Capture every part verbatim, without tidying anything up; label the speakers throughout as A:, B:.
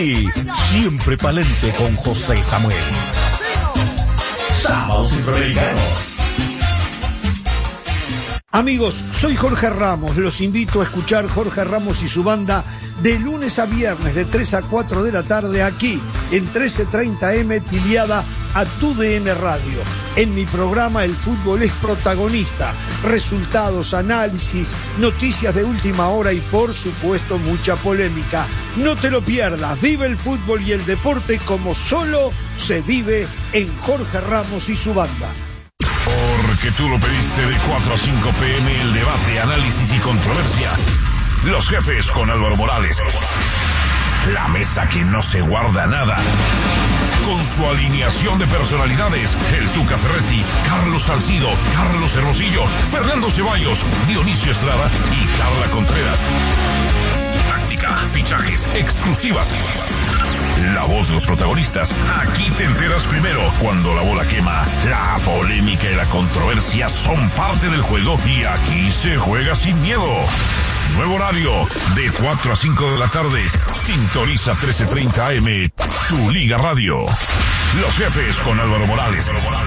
A: Aquí, siempre palente con José Samuel. Sábados Centroamericanos.
B: Amigos, soy Jorge Ramos. Los invito a escuchar Jorge Ramos y su banda de lunes a viernes de tres a cuatro de la tarde aquí en trece treinta eme afiliada a Tu D N Radio. En mi programa el fútbol es protagonista. Resultados, análisis, noticias de última hora y por supuesto mucha polémica. No te lo pierdas. Vive el fútbol y el deporte como solo se vive en Jorge Ramos y su banda.
C: Porque tú lo pediste de cuatro a cinco pe eme, el debate, análisis y controversia. Los jefes con Álvaro Morales. La mesa que no se guarda nada. Con su alineación de personalidades, el Tuca Ferretti, Carlos Salcido, Carlos Hermosillo, Fernando Ceballos, Dionisio Estrada y Carla Contreras. Táctica, fichajes, exclusivas. La voz de los protagonistas. Aquí te enteras primero. Cuando la bola quema, la polémica y la controversia son parte del juego y aquí se juega sin miedo. Nuevo horario, de cuatro a cinco de la tarde. Sintoniza trece treinta a eme, Tu Liga Radio. Los jefes con Álvaro Morales.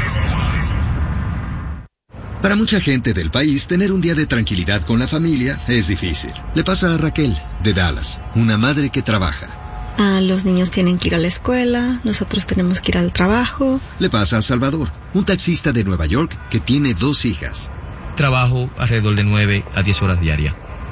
D: Para mucha gente del país, tener un día de tranquilidad con la familia es difícil. Le pasa a Raquel, de Dallas, una madre que trabaja.
E: Ah, los niños tienen que ir a la escuela, nosotros tenemos que ir al trabajo.
D: Le pasa a Salvador, un taxista de Nueva York que tiene dos hijas.
F: Trabajo alrededor de nueve a diez horas diarias.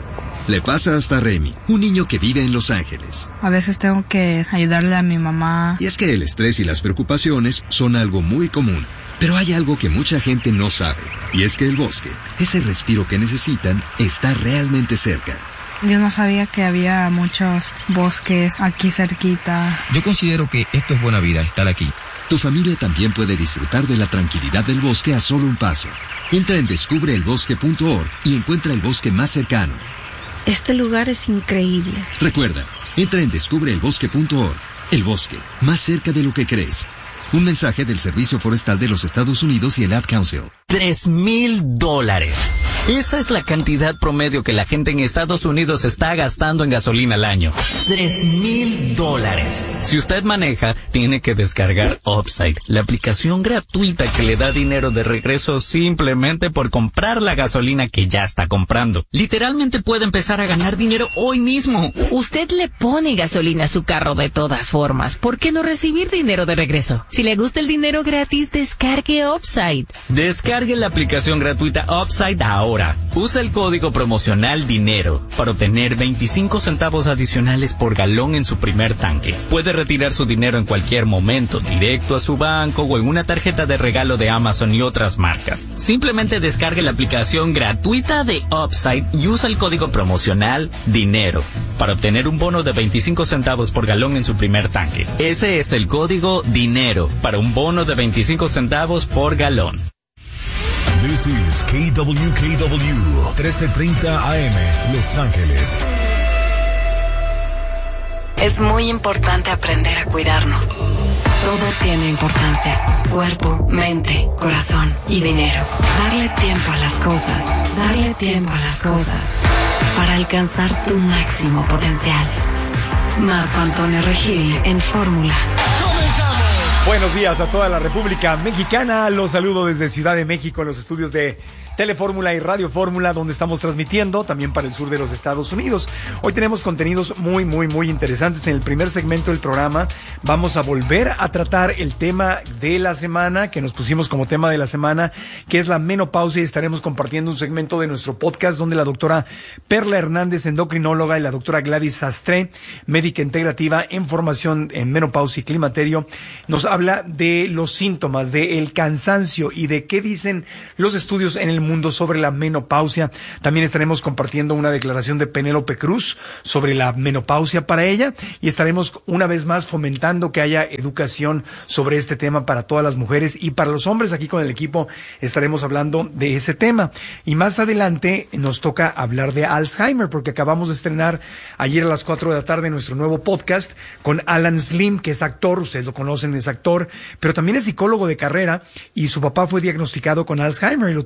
D: Le pasa hasta a Remy, un niño que vive en Los Ángeles.
G: A veces tengo que ayudarle a mi mamá.
D: Y es que el estrés y las preocupaciones son algo muy común. Pero hay algo que mucha gente no sabe, y es que el bosque, ese respiro que necesitan, está realmente cerca.
G: Yo no sabía que había muchos bosques aquí cerquita.
F: Yo considero que esto es buena vida, estar aquí.
D: Tu familia también puede disfrutar de la tranquilidad del bosque a solo un paso. Entra en descubre el bosque punto org y encuentra el bosque más cercano.
E: Este lugar es increíble.
D: Recuerda, entra en descubre el bosque punto org. El bosque, más cerca de lo que crees. Un mensaje del Servicio Forestal de los Estados Unidos y el Ad Council.
H: Tres mil dólares. Esa es la cantidad promedio que la gente en Estados Unidos está gastando en gasolina al año. Tres mil dólares. Si usted maneja, tiene que descargar Upside, la aplicación gratuita que le da dinero de regreso simplemente por comprar la gasolina que ya está comprando. Literalmente puede empezar a ganar dinero hoy mismo.
I: Usted le pone gasolina a su carro de todas formas. ¿Por qué no recibir dinero de regreso? Si le gusta el dinero gratis, descargue Upside.
H: Descargue la aplicación gratuita Upside ahora. Usa el código promocional DINERO para obtener veinticinco centavos adicionales por galón en su primer tanque. Puede retirar su dinero en cualquier momento, directo a su banco o en una tarjeta de regalo de Amazon y otras marcas. Simplemente descargue la aplicación gratuita de Upside y usa el código promocional DINERO para obtener un bono de veinticinco centavos por galón en su primer tanque. Ese es el código DINERO para un bono de veinticinco centavos por galón.
C: This is K W K W, trece treinta A M, Los Ángeles.
J: Es muy importante aprender a cuidarnos. Todo tiene importancia. Cuerpo, mente, corazón y dinero. Darle tiempo a las cosas. Darle tiempo a las cosas. Para alcanzar tu máximo potencial. Marco Antonio Regil en Fórmula.
K: Buenos días a toda la República Mexicana. Los saludo desde Ciudad de México en los estudios de Telefórmula y Radio Fórmula, donde estamos transmitiendo también para el sur de los Estados Unidos. Hoy tenemos contenidos muy, muy, muy interesantes. En el primer segmento del programa vamos a volver a tratar el tema de la semana, que nos pusimos como tema de la semana, que es la menopausia, y estaremos compartiendo un segmento de nuestro podcast donde la doctora Perla Hernández, endocrinóloga, y la doctora Gladys Sastre, médica integrativa en formación en menopausia y climaterio, nos habla de los síntomas, del cansancio y de qué dicen los estudios en el mundo sobre la menopausia. También estaremos compartiendo una declaración de Penélope Cruz sobre la menopausia para ella, y estaremos una vez más fomentando que haya educación sobre este tema para todas las mujeres y para los hombres. Aquí con el equipo estaremos hablando de ese tema. Y más adelante nos toca hablar de Alzheimer, porque acabamos de estrenar ayer a las cuatro de la tarde nuestro nuevo podcast con Alan Slim, que es actor, ustedes lo conocen, es actor, pero también es psicólogo de carrera, y su papá fue diagnosticado con Alzheimer y lo tuvimos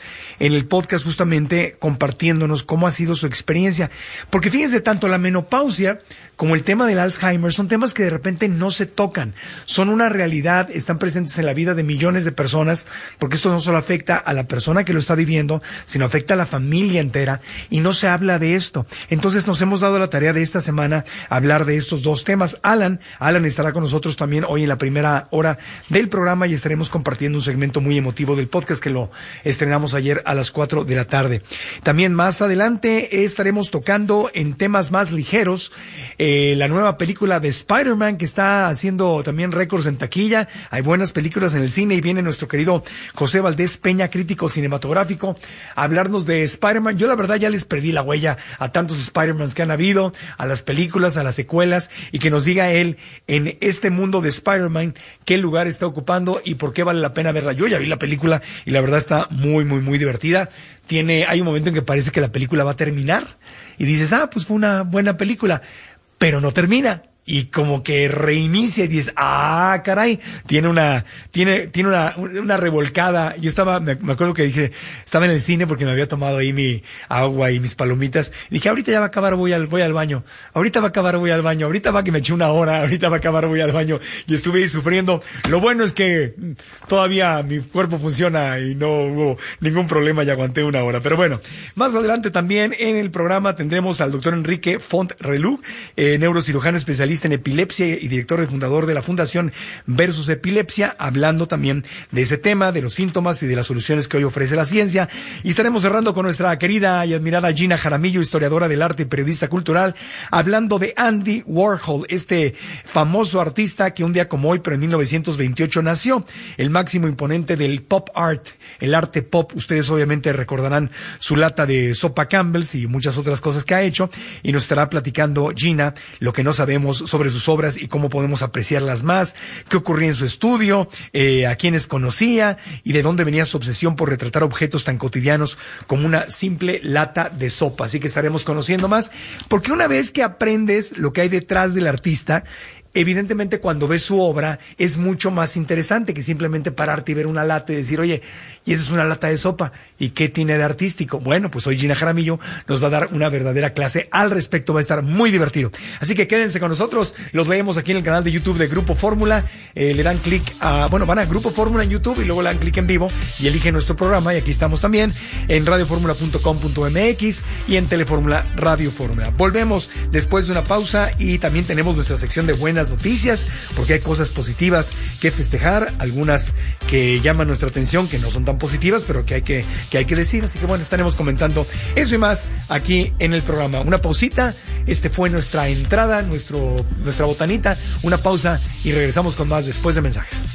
K: en el podcast justamente compartiéndonos cómo ha sido su experiencia. Porque fíjense, tanto la menopausia como el tema del Alzheimer son temas que de repente no se tocan. Son una realidad, están presentes en la vida de millones de personas, porque esto no solo afecta a la persona que lo está viviendo, sino afecta a la familia entera, y no se habla de esto. Entonces nos hemos dado la tarea de esta semana hablar de estos dos temas. Alan, Alan estará con nosotros también hoy en la primera hora del programa y estaremos compartiendo un segmento muy emotivo del podcast que lo estrenamos ayer a las cuatro de la tarde. También más adelante estaremos tocando en temas más ligeros eh, la nueva película de Spider-Man, que está haciendo también récords en taquilla. Hay buenas películas en el cine y viene nuestro querido José Valdés Peña, crítico cinematográfico, a hablarnos de Spider-Man. Yo la verdad ya les perdí la huella a tantos Spider-Mans que han habido, a las películas, a las secuelas, y que nos diga él en este mundo de Spider-Man qué lugar está ocupando y por qué vale la pena verla. Yo ya vi la película y la verdad está muy, muy, muy divertida. Tiene, hay un momento en que parece que la película va a terminar y dices, ah, pues fue una buena película, pero no termina. Y como que reinicia y dices, ah, caray, tiene una, tiene, tiene una, una revolcada. Yo estaba, me, me acuerdo que dije, estaba en el cine porque me había tomado ahí mi agua y mis palomitas. Y dije, ahorita ya va a acabar, voy al, voy al baño. Ahorita va a acabar, voy al baño. Ahorita va que me eché una hora. Ahorita va a acabar, voy al baño. Y estuve ahí sufriendo. Lo bueno es que todavía mi cuerpo funciona y no hubo ningún problema y aguanté una hora. Pero bueno, más adelante también en el programa tendremos al doctor Enrique Font Relú, eh, neurocirujano especialista en epilepsia y director y fundador de la Fundación Versus Epilepsia, hablando también de ese tema, de los síntomas y de las soluciones que hoy ofrece la ciencia. Y estaremos cerrando con nuestra querida y admirada Gina Jaramillo, historiadora del arte y periodista cultural, hablando de Andy Warhol, este famoso artista que un día como hoy, pero en mil novecientos veintiocho nació, el máximo imponente del pop art, el arte pop. Ustedes obviamente recordarán su lata de sopa Campbell's y muchas otras cosas que ha hecho, y nos estará platicando Gina lo que no sabemos sobre sus obras y cómo podemos apreciarlas más, qué ocurría en su estudio, eh, a quienes conocía y de dónde venía su obsesión por retratar objetos tan cotidianos como una simple lata de sopa. Así que estaremos conociendo más, porque una vez que aprendes lo que hay detrás del artista, evidentemente cuando ves su obra es mucho más interesante que simplemente pararte y ver una lata y decir, oye, y esa es una lata de sopa, ¿y qué tiene de artístico? Bueno, pues hoy Gina Jaramillo nos va a dar una verdadera clase al respecto, va a estar muy divertido. Así que quédense con nosotros, los leemos aquí en el canal de YouTube de Grupo Fórmula, eh, le dan clic a, bueno, van a Grupo Fórmula en YouTube y luego le dan clic en vivo y eligen nuestro programa, y aquí estamos también en radio fórmula punto com punto m x y en Telefórmula Radio Fórmula. Volvemos después de una pausa y también tenemos nuestra sección de buenas noticias, porque hay cosas positivas que festejar, algunas que llaman nuestra atención, que no son tan positivas, pero que hay que, que hay que decir. Así que bueno, estaremos comentando eso y más aquí en el programa. Una pausita, este fue nuestra entrada, nuestro, nuestra botanita, una pausa y regresamos con más después de mensajes.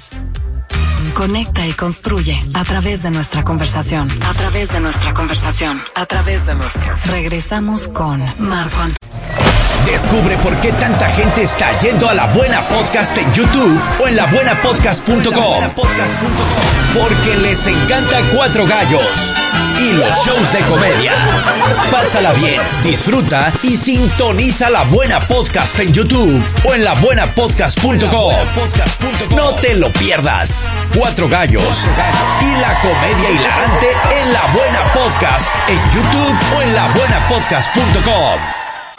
J: Conecta y construye a través de nuestra conversación, a través de nuestra conversación, a través de nuestra. Regresamos con Marco Antonio.
L: Descubre por qué tanta gente está yendo a La Buena Podcast en YouTube o en la buena podcast punto com. Porque les encanta Cuatro Gallos y los shows de comedia. Pásala bien, disfruta y sintoniza La Buena Podcast en YouTube o en la buena podcast punto com. No te lo pierdas. Cuatro Gallos y la comedia hilarante en La Buena Podcast en YouTube o en la buena podcast punto com.